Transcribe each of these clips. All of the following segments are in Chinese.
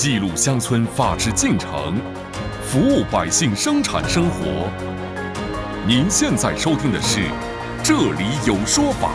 记录乡村发展进程，服务百姓生产生活。您现在收听的是《这里有说法》。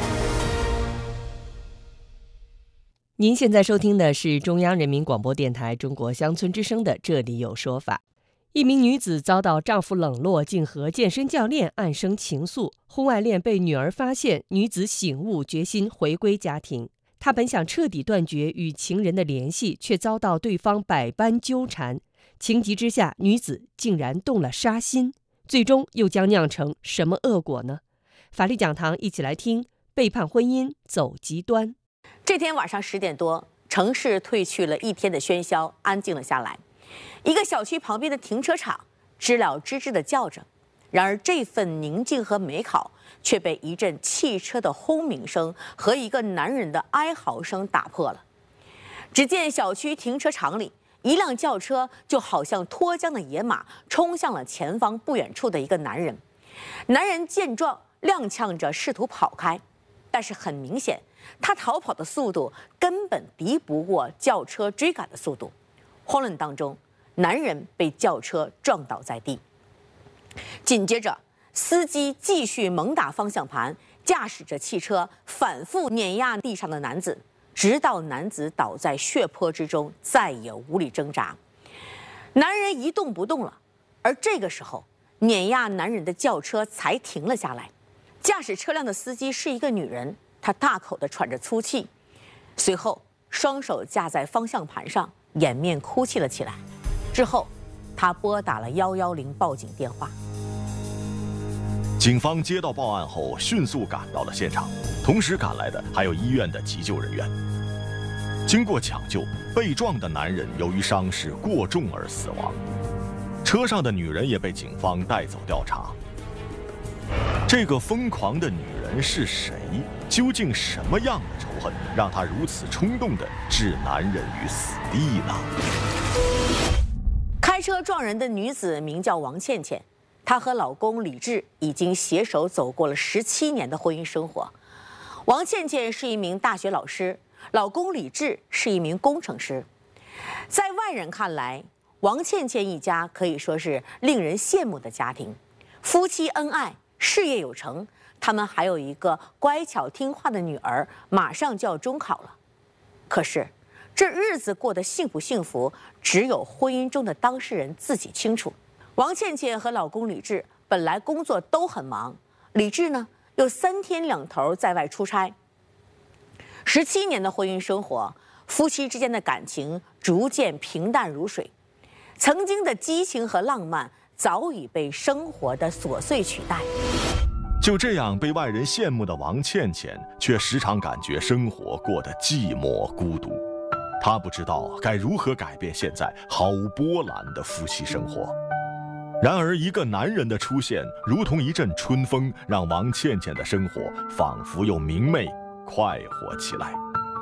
您现在收听的是中央人民广播电台中国乡村之声的《这里有说法》。一名女子遭到丈夫冷落，竟和健身教练暗生情愫。婚外恋被女儿发现，女子醒悟，决心回归家庭。她本想彻底断绝与情人的联系，却遭到对方百般纠缠。情急之下，女子竟然动了杀心，最终又将酿成什么恶果呢？法律讲堂一起来听：背叛婚姻走极端。 这天晚上10点多，城市褪去了一天的喧嚣，安静了下来。一个小区旁边的停车场知了吱吱地叫着，然而这份宁静和美好却被一阵汽车的轰鸣声和一个男人的哀嚎声打破了。只见小区停车场里，一辆轿车就好像脱缰的野马，冲向了前方不远处的一个男人。男人见状，踉跄着试图跑开，但是很明显，他逃跑的速度根本敌不过轿车追赶的速度。慌乱当中，男人被轿车撞倒在地。紧接着，司机继续猛打方向盘，驾驶着汽车反复碾压地上的男子，直到男子倒在血泊之中，再也无力挣扎。男人一动不动了，而这个时候，碾压男人的轿车才停了下来。驾驶车辆的司机是一个女人，她大口地喘着粗气，随后双手架在方向盘上，掩面哭泣了起来。之后，她拨打了110报警电话。 警方接到报案后，迅速赶到了现场，同时赶来的还有医院的急救人员。经过抢救，被撞的男人由于伤势过重而死亡，车上的女人也被警方带走调查。这个疯狂的女人是谁？究竟什么样的仇恨让她如此冲动地置男人于死地呢？ 开车撞人的女子名叫王倩倩，她和老公李志已经携手走过了17年的婚姻生活。王倩倩是一名大学老师，老公李志是一名工程师。在外人看来，王倩倩一家可以说是令人羡慕的家庭，夫妻恩爱，事业有成，他们还有一个乖巧听话的女儿，马上就要中考了。可是，这日子过得幸不幸福，只有婚姻中的当事人自己清楚。王倩倩和老公李志本来工作都很忙，李志呢又3天2头在外出差。17年的婚姻生活，夫妻之间的感情逐渐平淡如水，曾经的激情和浪漫早已被生活的琐碎取代。 就这样被外人羡慕的王倩倩，却时常感觉生活过得寂寞孤独。她不知道该如何改变现在毫无波澜的夫妻生活。然而，一个男人的出现，如同一阵春风，让王倩倩的生活仿佛又明媚快活起来。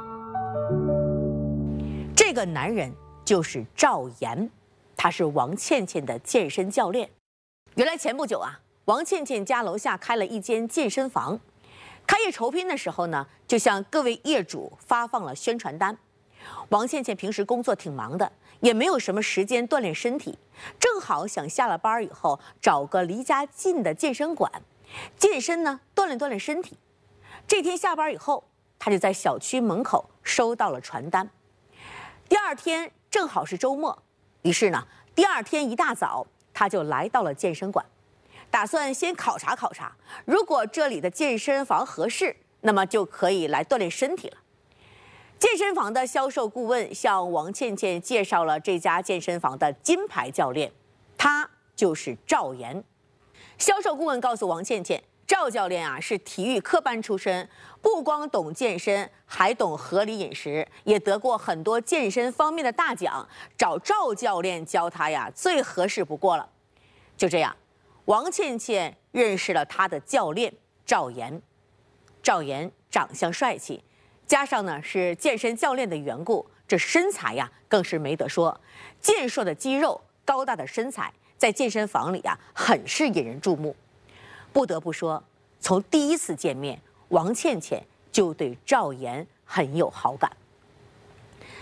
这个男人就是赵岩，他是王倩倩的健身教练。原来前不久啊，王倩倩家楼下开了一间健身房，开业酬宾的时候呢，就向各位业主发放了宣传单。王倩倩平时工作挺忙的，也没有什么时间锻炼身体，正好想下了班以后找个离家近的健身馆健身呢，锻炼锻炼身体。这天下班以后，她就在小区门口收到了传单。第二天正好是周末，于是呢，第二天一大早，她就来到了健身馆，打算先考察考察，如果这里的健身房合适，那么就可以来锻炼身体了。健身房的销售顾问向王倩倩介绍了这家健身房的金牌教练，他就是赵岩。销售顾问告诉王倩倩，赵教练啊是体育科班出身，不光懂健身，还懂合理饮食，也得过很多健身方面的大奖。找赵教练教他呀，最合适不过了。就这样，王倩倩认识了他的教练赵岩。赵岩长相帅气，加上呢是健身教练的缘故，这身材呀更是没得说，健硕的肌肉，高大的身材，在健身房里啊很是引人注目。不得不说，从第一次见面，王倩倩就对赵岩很有好感。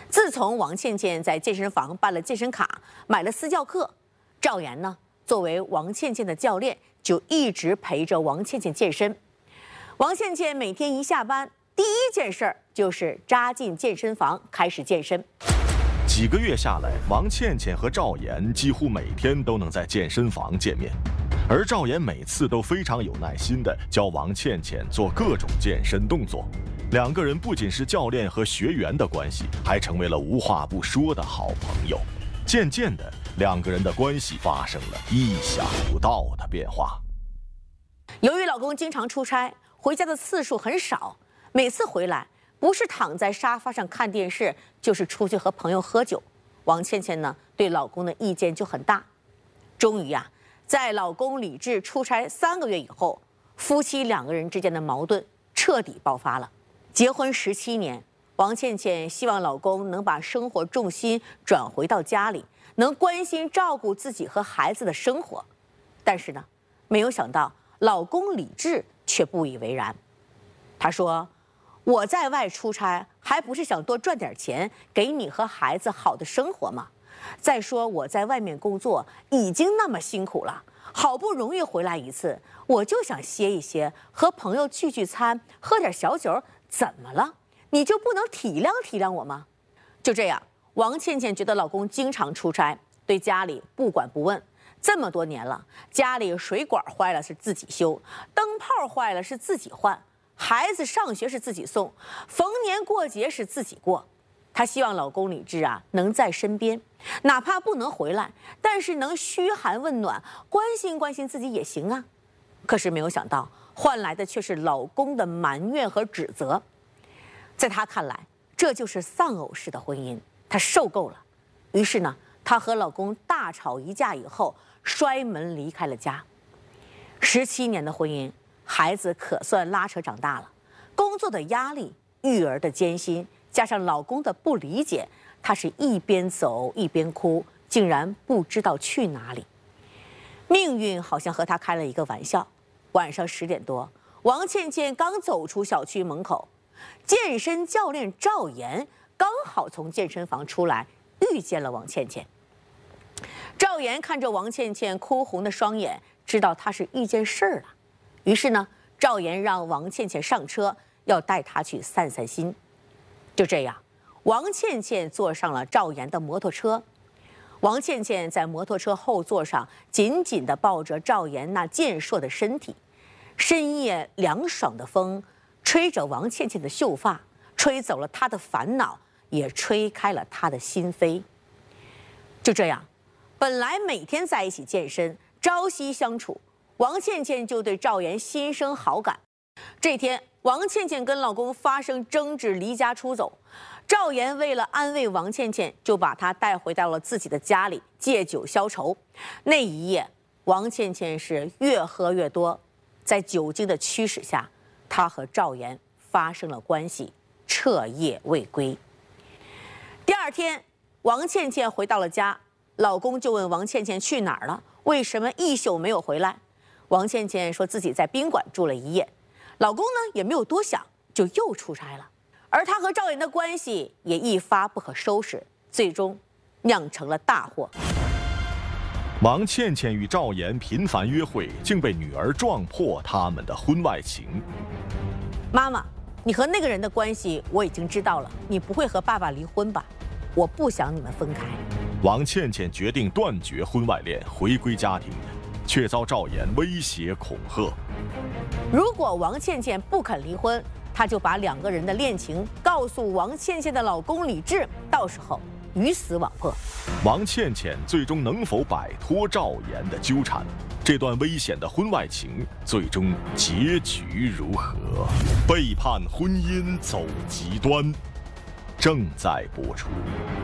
自从王倩倩在健身房办了健身卡，买了私教课，赵岩呢作为王倩倩的教练，就一直陪着王倩倩健身。王倩倩每天一下班，第一件事就是扎进健身房开始健身。 几个月下来，王倩倩和赵岩几乎每天都能在健身房见面，而赵岩每次都非常有耐心地教王倩倩做各种健身动作。两个人不仅是教练和学员的关系，还成为了无话不说的好朋友。渐渐的，两个人的关系发生了意想不到的变化。 由于老公经常出差，回家的次数很少，每次回来不是躺在沙发上看电视，就是出去和朋友喝酒。王倩倩呢，对老公的意见就很大。终于在老公李志出差3个月以后，夫妻两个人之间的矛盾彻底爆发了。结婚17年，王倩倩希望老公能把生活重心转回到家里，能关心照顾自己和孩子的生活。但是呢，没有想到老公李志却不以为然。他说：“我在外出差，还不是想多赚点钱，给你和孩子好的生活吗？再说我在外面工作已经那么辛苦了，好不容易回来一次，我就想歇一歇，和朋友聚聚餐，喝点小酒，怎么了？你就不能体谅体谅我吗？”就这样，王倩倩觉得老公经常出差，对家里不管不问。这么多年了，家里水管坏了是自己修，灯泡坏了是自己换，孩子上学是自己送，逢年过节是自己过。她希望老公李志能在身边，哪怕不能回来，但是能嘘寒问暖，关心关心自己也行啊。可是没有想到，换来的却是老公的埋怨和指责。在她看来，这就是丧偶式的婚姻，她受够了。于是呢，她和老公大吵一架以后，摔门离开了家。17年的婚姻，孩子可算拉扯长大了，工作的压力、育儿的艰辛，加上老公的不理解，她是一边走一边哭，竟然不知道去哪里。命运好像和她开了一个玩笑。晚上10点多，王倩倩刚走出小区门口，健身教练赵岩刚好从健身房出来，遇见了王倩倩。赵岩看着王倩倩哭红的双眼，知道她是遇见事儿了。于是呢，赵岩让王倩倩上车，要带她去散散心。就这样，王倩倩坐上了赵岩的摩托车。王倩倩在摩托车后座上紧紧地抱着赵岩那健硕的身体。深夜凉爽的风吹着王倩倩的秀发，吹走了她的烦恼，也吹开了她的心扉。就这样，本来每天在一起健身，朝夕相处，王倩倩就对赵岩心生好感。这天，王倩倩跟老公发生争执，离家出走。赵岩为了安慰王倩倩，就把她带回到了自己的家里，借酒消愁。那一夜，王倩倩是越喝越多，在酒精的驱使下，她和赵岩发生了关系，彻夜未归。第二天，王倩倩回到了家，老公就问王倩倩去哪儿了，为什么一宿没有回来？王倩倩说自己在宾馆住了一夜。老公呢也没有多想，就又出差了。而她和赵岩的关系也一发不可收拾，最终酿成了大祸。 王倩倩与赵岩频繁约会，竟被女儿撞破他们的婚外情。 妈妈，你和那个人的关系我已经知道了，你不会和爸爸离婚吧？我不想你们分开。 王倩倩决定断绝婚外恋，回归家庭，却遭赵岩威胁恐吓。 如果王倩倩不肯离婚，她就把2个人的恋情告诉王倩倩的老公李志，到时候鱼死网破。 王倩倩最终能否摆脱赵岩的纠缠？这段危险的婚外情最终结局如何？背叛婚姻走极端，正在播出。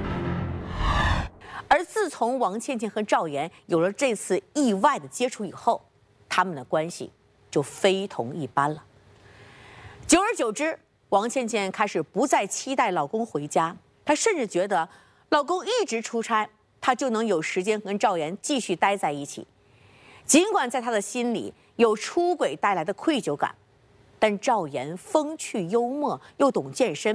而自从王倩倩和赵岩有了这次意外的接触以后，他们的关系就非同一般了。久而久之，王倩倩开始不再期待老公回家，她甚至觉得老公一直出差，她就能有时间跟赵岩继续待在一起。尽管在她的心里有出轨带来的愧疚感，但赵岩风趣幽默又懂健身，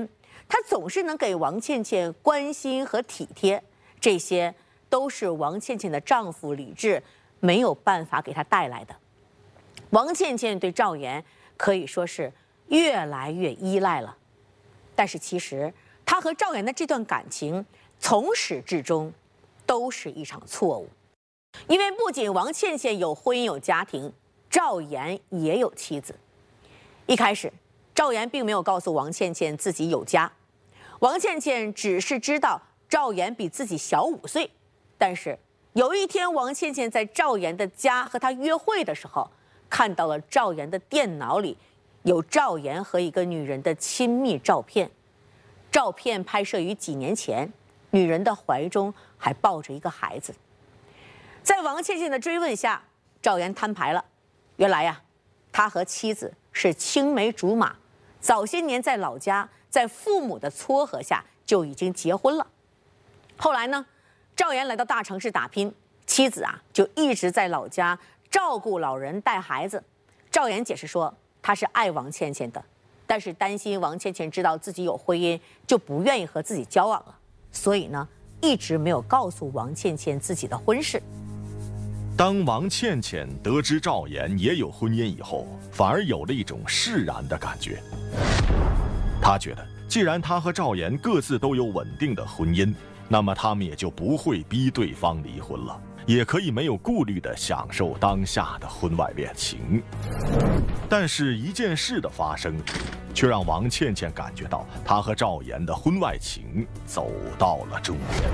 他总是能给王倩倩关心和体贴，这些都是王倩倩的丈夫李治没有办法给她带来的。王倩倩对赵岩可以说是越来越依赖了，但是其实她和赵岩的这段感情从始至终都是一场错误，因为不仅王倩倩有婚姻有家庭，赵岩也有妻子。一开始，赵岩并没有告诉王倩倩自己有家，王倩倩只是知道赵岩比自己小5岁。但是有一天，王倩倩在赵岩的家和他约会的时候，看到了赵岩的电脑里有赵岩和一个女人的亲密照片，照片拍摄于几年前，女人的怀中还抱着一个孩子。在王倩倩的追问下，赵岩摊牌了，原来呀，他和妻子是青梅竹马，早些年在老家，在父母的撮合下就已经结婚了。后来呢，赵岩来到大城市打拼，妻子就一直在老家照顾老人带孩子。赵岩解释说，他是爱王倩倩的，但是担心王倩倩知道自己有婚姻，就不愿意和自己交往了，所以呢，一直没有告诉王倩倩自己的婚事。 当王倩倩得知赵岩也有婚姻以后，反而有了一种释然的感觉。她觉得，既然她和赵岩各自都有稳定的婚姻，那么他们也就不会逼对方离婚了，也可以没有顾虑地享受当下的婚外恋情。但是一件事的发生，却让王倩倩感觉到她和赵岩的婚外情走到了终点。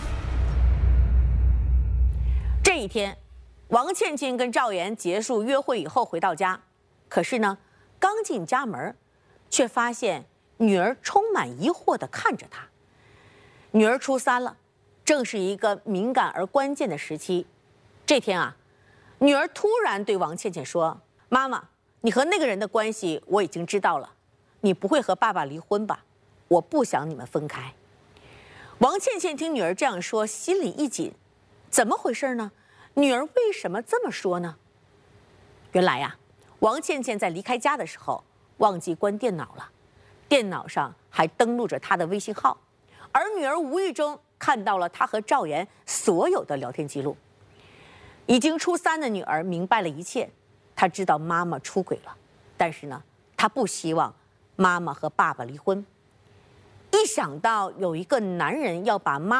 这一天，王倩倩跟赵岩结束约会以后回到家，可是呢，刚进家门，却发现女儿充满疑惑地看着她。女儿初3了，正是一个敏感而关键的时期。这天女儿突然对王倩倩说：“妈妈，你和那个人的关系我已经知道了，你不会和爸爸离婚吧？我不想你们分开。”王倩倩听女儿这样说，心里一紧，怎么回事呢？女儿为什么这么说呢？原来王倩倩在离开家的时候忘记关电脑了，电脑上还登录着她的微信号，而女儿无意中看到了她和赵岩所有的聊天记录。已经初3的女儿明白了一切，她知道妈妈出轨了，但是呢，她不希望妈妈和爸爸离婚。一想到有一个男人要把妈